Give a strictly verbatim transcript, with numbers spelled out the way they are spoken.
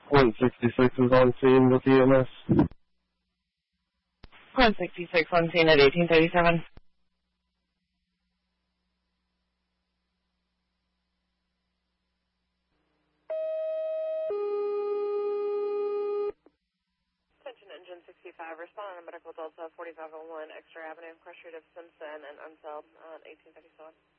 one sixty-six is on scene with E M S. one sixty-six on scene at eighteen thirty-seven. Attention Engine sixty-five, respond on Medical Delta forty-five oh one Exeter Avenue, Cross Street of Simpson and Unseld on eighteen thirty-seven.